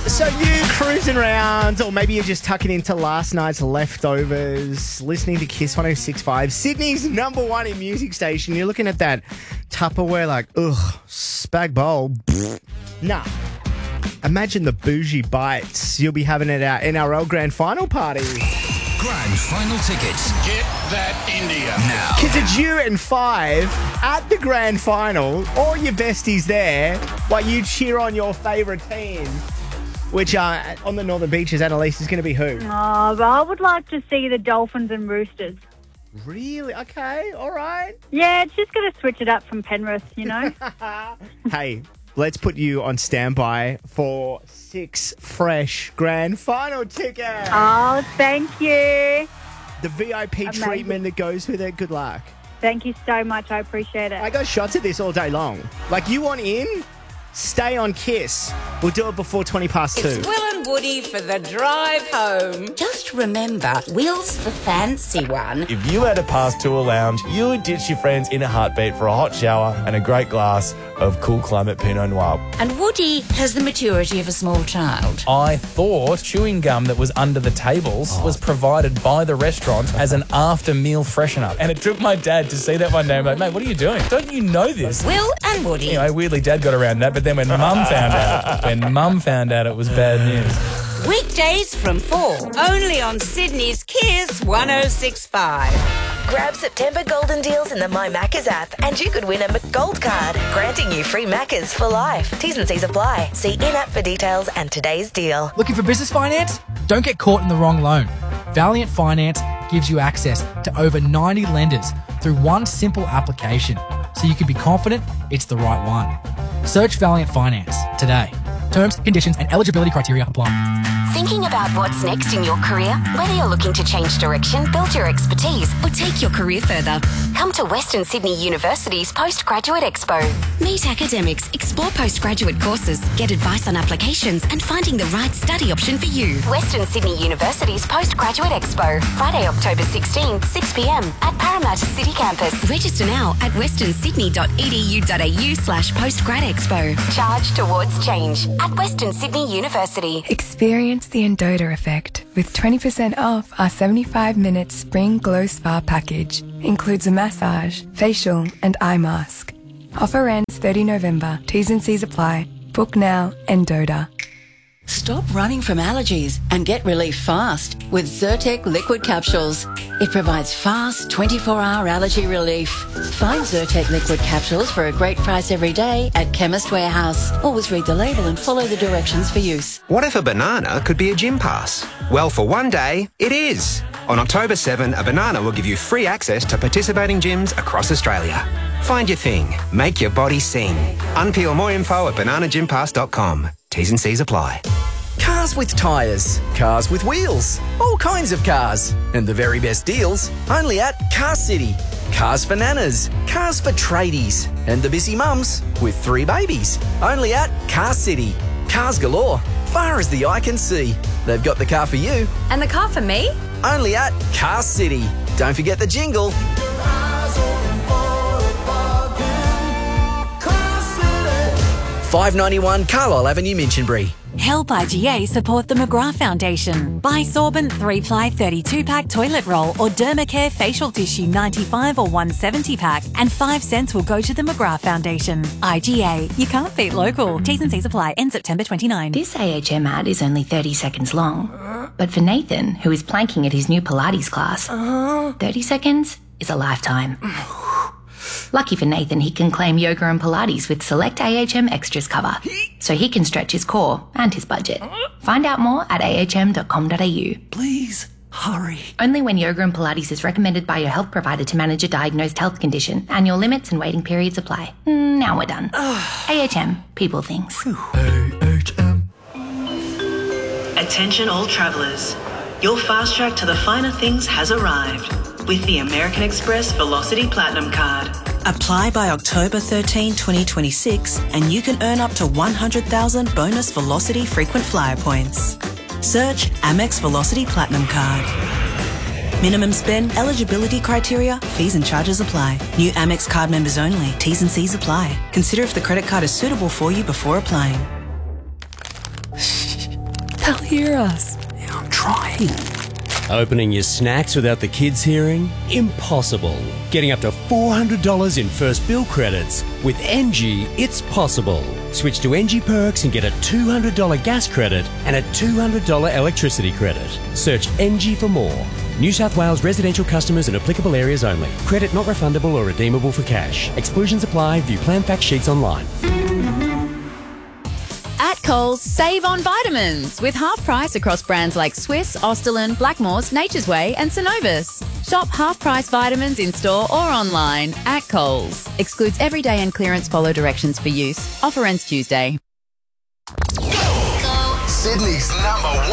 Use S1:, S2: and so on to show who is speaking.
S1: So you cruising around, or maybe you're just tucking into last night's leftovers, listening to Kiss 106.5, Sydney's number one in music station. You're looking at that Tupperware like, ugh, spag bowl. Nah. Imagine the bougie bites you'll be having at our NRL Grand Final party.
S2: Grand Final tickets.
S3: Get that India.
S2: Now.
S1: Because it's you and Five at the Grand Final, all your besties there, while you cheer on your favourite team. Which on the Northern Beaches, Annalise, is going to be who?
S4: Oh, but I would like to see the Dolphins and Roosters.
S1: Really? Okay, all right.
S4: Yeah, it's just going to switch it up from Penrith, you know.
S1: Hey, let's put you on standby for 6 fresh Grand Final tickets.
S4: Oh, thank you.
S1: The VIP treatment that goes with it. Good luck.
S4: Thank you so much. I appreciate it.
S1: I got shots at this all day long. Like, you want in? Stay on Kiss. We'll do it before 2:20.
S5: It's Will and Woody for the drive home. Just remember, Will's the fancy one.
S6: If you had a pass to a lounge, you would ditch your friends in a heartbeat for a hot shower and a great glass of cool climate Pinot Noir.
S5: And Woody has the maturity of a small child.
S6: I thought chewing gum that was under the tables was provided by the restaurant as an after-meal freshener. And it took my dad to see that one day. I'm like, mate, what are you doing? Don't you know this?
S5: Will and Woody.
S6: Anyway, weirdly, Dad got around that, but then when Mum found out, it was bad news.
S5: Weekdays from 4, only on Sydney's Kiss 106.5.
S7: Grab September golden deals in the My Maccas app and you could win a McGold card, granting you free Maccas for life. T's and C's apply. See in-app for details and today's deal.
S8: Looking for business finance? Don't get caught in the wrong loan. Valiant Finance gives you access to over 90 lenders through one simple application, so you can be confident it's the right one. Search Valiant Finance today. Terms, conditions and eligibility criteria apply.
S9: Thinking about what's next in your career? Whether you're looking to change direction, build your expertise, or take your career further, come to Western Sydney University's Postgraduate Expo. Meet academics, explore postgraduate courses, get advice on applications, and finding the right study option for you. Western Sydney University's Postgraduate Expo, Friday, October 16, 6 p.m. at Parramatta City Campus. Register now at westernsydney.edu.au/postgradexpo. Charge towards change at Western Sydney University.
S10: Experience the Endota effect with 20% off our 75-minute Spring Glow Spa package. Includes a massage, facial and eye mask. Offer ends 30 November. T's and C's apply. Book now, Endota.
S5: Stop running from allergies and get relief fast with Zyrtec liquid capsules. It provides fast 24-hour allergy relief. Find Zyrtec liquid capsules for a great price every day at Chemist Warehouse. Always read the label and follow the directions for use.
S11: What if a banana could be a gym pass? Well, for one day, it is. On October 7, a banana will give you free access to participating gyms across Australia. Find your thing. Make your body sing. Unpeel more info at bananagympass.com. T's and C's apply.
S12: Cars with tyres, cars with wheels, all kinds of cars. And the very best deals only at Car City. Cars for nanas, cars for tradies, and the busy mums with 3 babies. Only at Car City. Cars galore, far as the eye can see. They've got the car for you.
S13: And the car for me?
S12: Only at Car City. Don't forget the jingle. 591 Carlisle Avenue, Minchinbury.
S14: Help IGA support the McGrath Foundation. Buy Sorbent 3-ply 32-pack toilet roll or Dermacare facial tissue 95 or 170 pack and 5 cents will go to the McGrath Foundation. IGA, you can't beat local. T's and C's apply. End September 29.
S15: This AHM ad is only 30 seconds long. But for Nathan, who is planking at his new Pilates class, 30 seconds is a lifetime. Lucky for Nathan, he can claim yoga and Pilates with select AHM Extras cover, so he can stretch his core and his budget. Find out more at ahm.com.au.
S12: Please, hurry.
S15: Only when yoga and Pilates is recommended by your health provider to manage a diagnosed health condition. Annual limits and waiting periods apply. Now we're done. AHM, people things.
S12: AHM.
S16: Attention all travellers. Your fast track to the finer things has arrived with the American Express Velocity Platinum Card. Apply by October 13, 2026 and you can earn up to 100,000 bonus Velocity frequent flyer points. Search Amex Velocity Platinum Card. Minimum spend, eligibility criteria, fees and charges apply. New Amex card members only. T's and C's apply. Consider if the credit card is suitable for you before applying.
S10: They'll hear us.
S3: I'm trying. Opening your snacks without the kids hearing? Impossible. Getting up to $400 in first bill credits. With NG, it's possible. Switch to NG Perks and get a $200 gas credit and a $200 electricity credit. Search NG for more. New South Wales residential customers in applicable areas only. Credit not refundable or redeemable for cash. Exclusions apply. View plan fact sheets online.
S13: At Coles, save on vitamins with half price across brands like Swiss, Austerlin, Blackmores, Nature's Way and Synovus. Shop half price vitamins in store or online at Coles. Excludes everyday and clearance. Follow directions for use. Offer ends Tuesday.
S2: Sydney's number